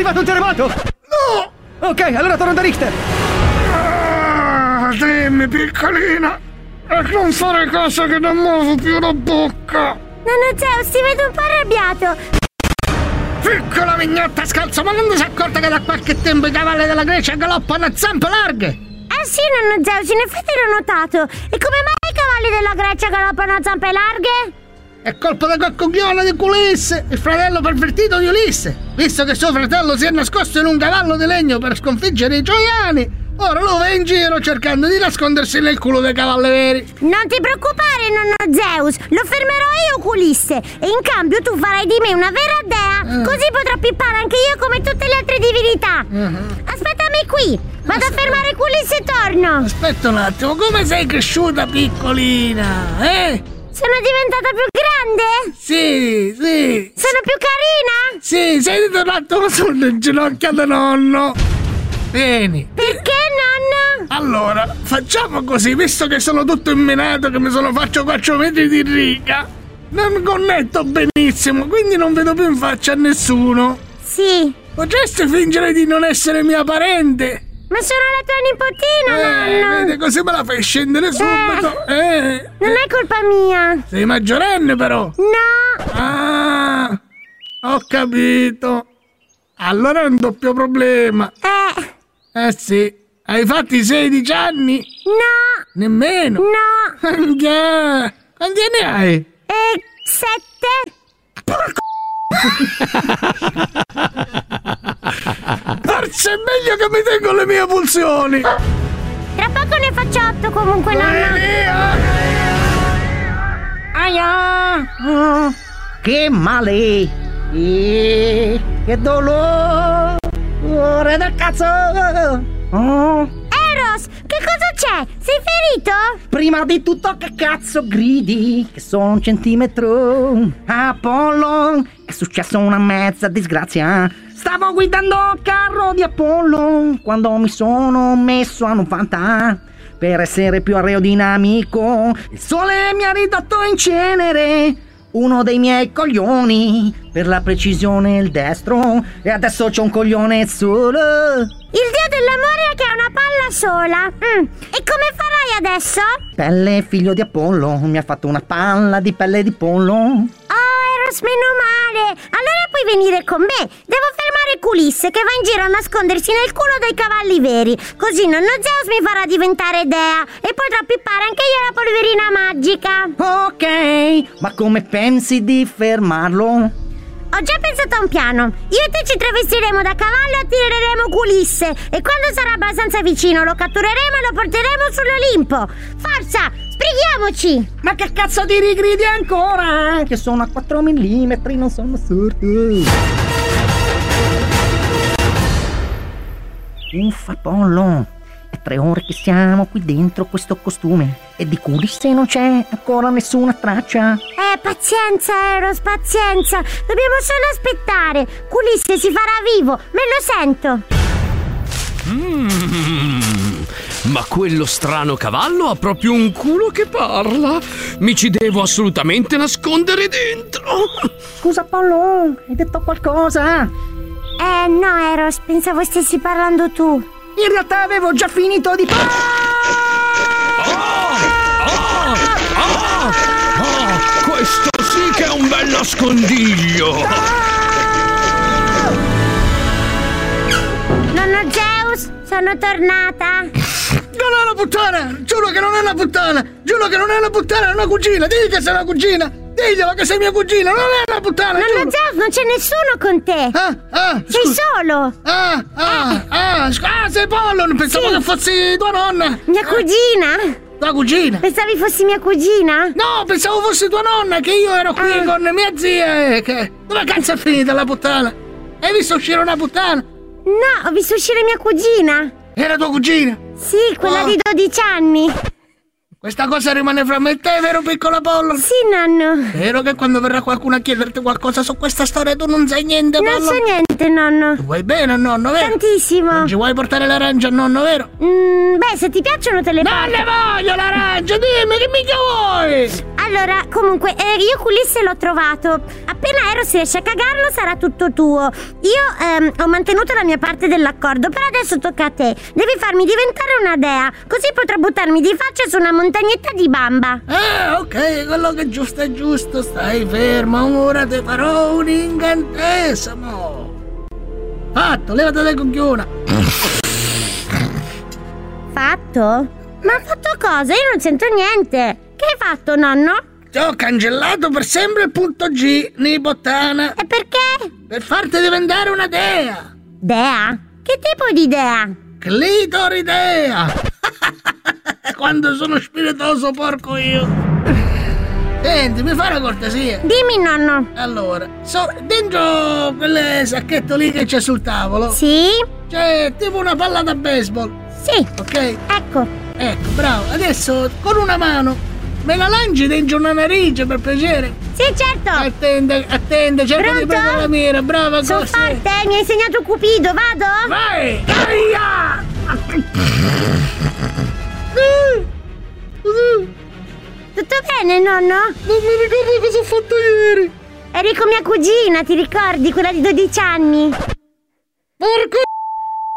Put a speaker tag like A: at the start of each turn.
A: arrivato un terremoto?
B: No!
A: Ok, allora torno da Richter.
B: Dimmi, piccolina. E non fare caso che non muovo più la bocca.
C: Nonno Zeus, ti vedo un po' arrabbiato.
B: Piccola mignotta scalza, ma non ti sei accorta che da qualche tempo i cavalli della Grecia galoppano a zampe larghe?
C: Sì, nonno Zeus, in effetti l'ho notato. E come mai i cavalli della Grecia galoppano a zampe larghe?
B: È colpa di quel coglione di Ulisse, il fratello pervertito di Ulisse. Visto che suo fratello si è nascosto in un cavallo di legno per sconfiggere i troiani, ora lui va in giro cercando di nascondersi nel culo dei cavalli veri.
C: Non ti preoccupare, nonno Zeus, lo fermerò io Ulisse. E in cambio tu farai di me una vera dea, così potrò pippare anche io come tutte le altre divinità. Aspettami qui, vado a fermare Ulisse e torno.
B: Aspetta un attimo, come sei cresciuta piccolina,
C: Sono diventata più grande?
B: Sì.
C: Sono più carina?
B: Sì, sei ritornato sulle ginocchia da nonno. Vieni.
C: Perché, nonno?
B: Allora, facciamo così, visto che sono tutto immenato, che mi faccio 4 metri di riga, non connetto benissimo, quindi non vedo più in faccia a nessuno.
C: Sì.
B: Potresti fingere di non essere mia parente?
C: Ma sono la tua nipotina, nonno.
B: Vedi, così me la fai scendere subito.
C: Non è colpa mia.
B: Sei maggiorenne però.
C: No.
B: Ah, ho capito. Allora è un doppio problema. Sì. Hai fatto i 16 anni?
C: No.
B: Nemmeno?
C: No.
B: Quanti anni hai?
C: 7.
B: Forse è meglio che mi tengo le mie pulsioni.
C: Tra poco ne faccio 8 comunque, nonno.
D: Aia! Che male! Che dolore del cazzo!
C: Eros, che cosa c'è? Sei ferito?
D: Prima di tutto, che cazzo gridi? Che sono 1 centimetro. Apollo, è successa una mezza disgrazia. Stavo guidando il carro di Apollo quando mi sono messo a 90 per essere più aerodinamico. Il sole mi ha ridotto in cenere uno dei miei coglioni, per la precisione il destro, e adesso c'ho un coglione solo.
C: Il dio dell'amore che ha una palla sola. E come farai adesso?
D: Pelle, figlio di Apollo, mi ha fatto una palla di pelle di pollo.
C: Oh, Eros, meno male. Allora puoi venire con me. Devo fermare Ulisse che va in giro a nascondersi nel culo dei cavalli veri. Così nonno Zeus mi farà diventare dea e potrò pippare anche io la polverina magica.
D: Ok, ma come pensi di fermarlo?
C: Ho già pensato a un piano. Io e te ci travestiremo da cavallo e attireremo Ulisse. E quando sarà abbastanza vicino lo cattureremo e lo porteremo sull'Olimpo. Forza, sbrighiamoci!
D: Ma che cazzo di rigridi ancora? Che sono a 4 mm, non sono assurdo. Uffa, Apollo. È 3 ore che siamo qui dentro questo costume e di Ulisse non c'è ancora nessuna traccia.
C: Pazienza, Eros, pazienza. Dobbiamo solo aspettare. Ulisse si farà vivo, me lo sento.
E: Ma quello strano cavallo ha proprio un culo che parla. Mi ci devo assolutamente nascondere dentro.
D: Scusa, Apollo, hai detto qualcosa?
C: No, Eros, pensavo stessi parlando tu.
D: In realtà avevo già finito di
E: questo sì che è un bel nascondiglio.
C: Nonno Zeus, sono tornata.
B: Non è una puttana! Giuro che non è una puttana! Giuro che non è una puttana, è una cugina! Digli che sei una cugina! Diglielo che sei mia cugina! Non è una puttana!
C: Nonno Zeus, non c'è nessuno con te! Sei solo!
B: Sei Pollo! Pensavo che fossi tua nonna!
C: Mia cugina?
B: Tua cugina?
C: Pensavi fossi mia cugina?
B: No, pensavo fossi tua nonna, che io ero qui con mia zia e dove cazzo è finita la puttana? Hai visto uscire una puttana?
C: No, ho visto uscire mia cugina!
B: Era tua cugina?
C: Sì, quella di 12 anni!
B: Questa cosa rimane fra me e te, vero piccolo Apollo?
C: Sì, nonno.
B: Vero che quando verrà qualcuno a chiederti qualcosa su questa storia tu non sai niente, Apollo?
C: Non so niente, nonno.
B: Tu vuoi bene a nonno, vero?
C: Tantissimo.
B: Non ci vuoi portare l'arancia a nonno, vero?
C: Beh, se ti piacciono te le
B: Non
C: porto.
B: ne voglio l'arancia, dimmi che mica vuoi!
C: Allora, comunque, io Culisse l'ho trovato. Appena Eros riesce a cagarlo sarà tutto tuo. Io ho mantenuto la mia parte dell'accordo, però adesso tocca a te. Devi farmi diventare una dea, così potrò buttarmi di faccia su una montagnetta di bamba.
B: Ok, quello che è giusto, stai fermo, ora ti farò un incantesimo. Fatto, levati dai cogliona.
C: Fatto? Ma fatto cosa? Io non sento niente. Che hai fatto, nonno?
B: Ti ho cancellato per sempre il punto G, nipottana,
C: E perché?
B: per farti diventare una dea.
C: Dea? Che tipo di dea?
B: Clitoridea. Quando sono spiritoso, porco io. Senti, mi fai una cortesia?
C: Dimmi, nonno.
B: Allora, dentro quel sacchetto lì che c'è sul tavolo
C: Sì?
B: c'è tipo una palla da baseball,
C: Sì.
B: ok?
C: Ecco.
B: Ecco, bravo. Adesso con una mano me la lanci dentro una narice, per piacere.
C: Sì, certo.
B: Attende, cerca di
C: Pronto?
B: prendere la mira, brava
C: Sono
B: cosa.
C: forte, mi ha insegnato Cupido, vado?
B: Vai! Aia!
C: Tutto bene, nonno?
B: Non mi ricordo cosa ho fatto ieri.
C: Eri con mia cugina, ti ricordi? Quella di 12 anni.
B: Porco